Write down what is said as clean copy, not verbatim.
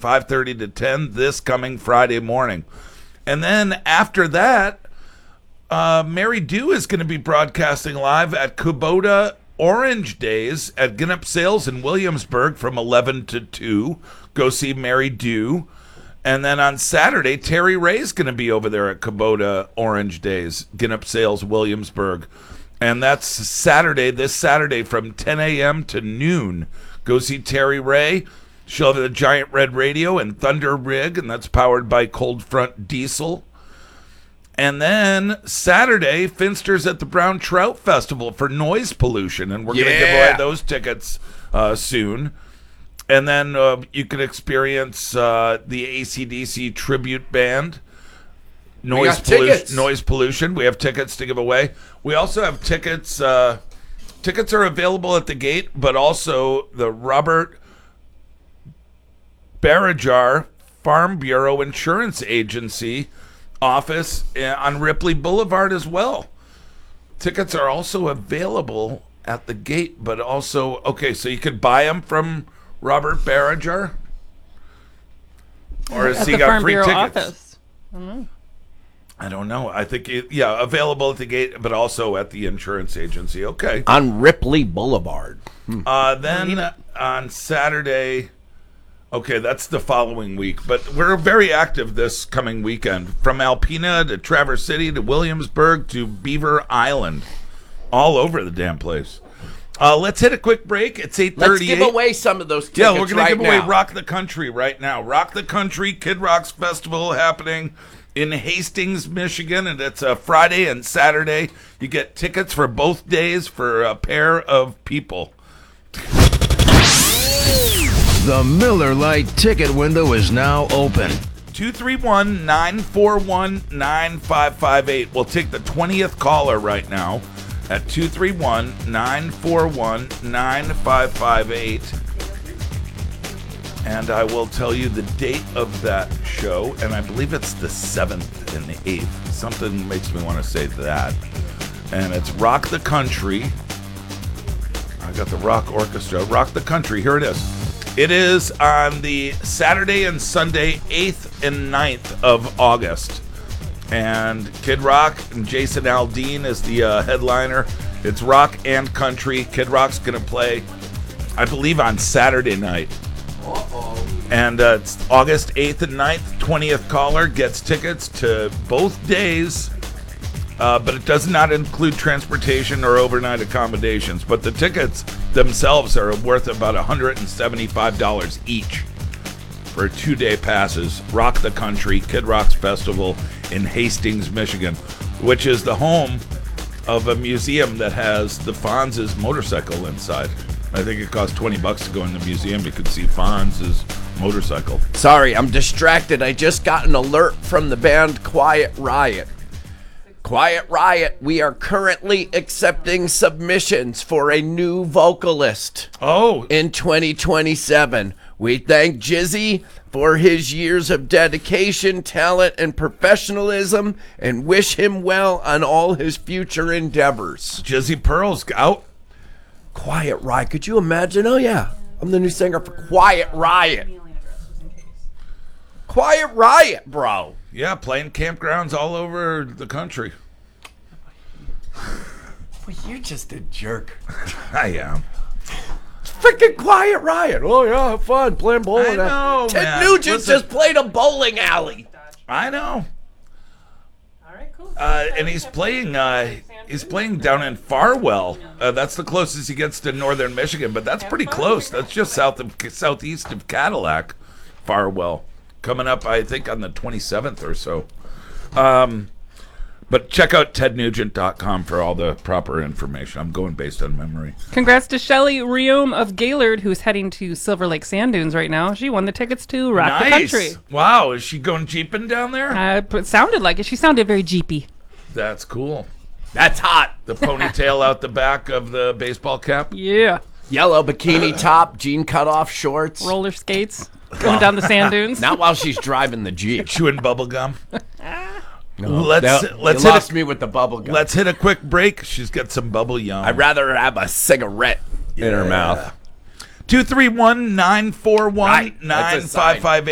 5:30 to 10 this coming Friday morning. And then after that, Mary Dew is going to be broadcasting live at Kubota Orange Days at Ginnop Sales in Williamsburg from 11 to 2. Go see Mary Dew. And then on Saturday, Terry Ray's going to be over there at Kubota Orange Days, Ginnop Sales, Williamsburg. And that's Saturday, this Saturday from 10 a.m. to noon. Go see Terry Ray. She'll have a giant red radio and Thunder Rig, and that's powered by Cold Front Diesel. And then Saturday, Finster's at the Brown Trout Festival for noise pollution, and we're going to give away those tickets soon. And then you can experience the AC/DC tribute band, noise pollution. We have tickets to give away. We also have tickets. Tickets are available at the gate, but also the Robert Barajar Farm Bureau Insurance Agency office on Ripley Boulevard as well. Tickets are also available at the gate, but also, so you could buy them from Robert Barajar? Or has he got free tickets? Office. I don't know. I think, available at the gate, but also at the insurance agency. Okay. On Ripley Boulevard. Then on Saturday, that's the following week. But we're very active this coming weekend. From Alpena to Traverse City to Williamsburg to Beaver Island. All over the damn place. Let's hit a quick break. It's 8:38. Let's give away some of those tickets. Yeah, we're going to give away Rock the Country right now. Rock the Country Kid Rock's Festival happening in Hastings, Michigan, and it's a Friday and Saturday. You get tickets for both days for a pair of people. The Miller Lite ticket window is now open. 231-941-9558. We'll take the 20th caller right now at 231-941-9558. And I will tell you the date of that show, and I believe it's the 7th and the 8th. Something makes me want to say that. And it's Rock the Country. I got the Rock Orchestra. Rock the Country. Here it is. It is on the Saturday and Sunday, 8th and 9th of August. And Kid Rock and Jason Aldean is the headliner. It's rock and country. Kid Rock's going to play, I believe, on Saturday night. And it's August 8th and 9th. 20th caller gets tickets to both days. But it does not include transportation or overnight accommodations. But the tickets themselves are worth about $175 each for 2-day passes. Rock the Country, Kid Rock's Festival in Hastings, Michigan, which is the home of a museum that has the Fonz's motorcycle inside. I think it costs $20 to go in the museum. You could see Fonz's motorcycle. Sorry, I'm distracted. I just got an alert from the band Quiet Riot. Quiet Riot, we are currently accepting submissions for a new vocalist. In 2027. We thank Jizzy for his years of dedication, talent, and professionalism, and wish him well on all his future endeavors. Jizzy Pearl's out. Quiet Riot, could you imagine? Oh yeah, I'm the new singer for Quiet Riot. Quiet Riot, bro. Yeah, playing campgrounds all over the country. Well, you're just a jerk. I am. Freaking Quiet Riot. Oh, yeah, have fun playing bowling. I know, Ted Nugent just played a bowling alley. I know. All right, cool. And he's playing down in Farwell. That's the closest he gets to northern Michigan, but that's pretty close. That's just southeast of Cadillac, Farwell. Coming up, I think, on the 27th or so. But check out tednugent.com for all the proper information. I'm going based on memory. Congrats to Shelly Riome of Gaylord, who's heading to Silver Lake Sand Dunes right now. She won the tickets to Rock the Country. Wow, is she going jeeping down there? It sounded like it. She sounded very jeepy. That's cool. That's hot. The ponytail out the back of the baseball cap? Yeah. Yellow bikini top, jean cutoff shorts. Roller skates. Going down the sand dunes. Not while she's driving the Jeep. Chewing bubble gum. No, let's lost me with the bubble gum. Let's hit a quick break. She's got some bubble yum. I'd rather have a cigarette in her mouth. 231-941-9558.